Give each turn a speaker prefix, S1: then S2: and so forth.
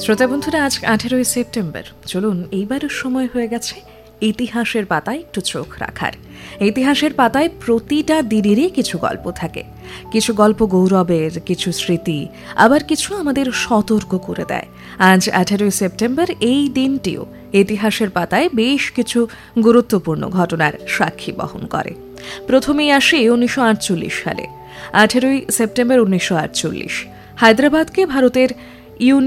S1: শ্রোতা বন্ধুরা, আজ 18 সেপ্টেম্বর। চলুন এইবারের সময় হয়ে গেছে ইতিহাসের পাতায় একটু চোখ রাখার। ইতিহাসের পাতায় প্রতিটা দিনেরই কিছু গল্প থাকে। কিছু গল্প গৌরবের, কিছু স্মৃতি, আবার কিছু আমাদের সতর্ক করে দেয়। আজ 18 সেপ্টেম্বর এই দিনটিও ইতিহাসের পাতায় বেশ কিছু গুরুত্বপূর্ণ ঘটনার সাক্ষী বহন করে। প্রথমেই আসি 1948 সালে। 18 সেপ্টেম্বর 1948 হায়দ্রাবাদকে ভারতের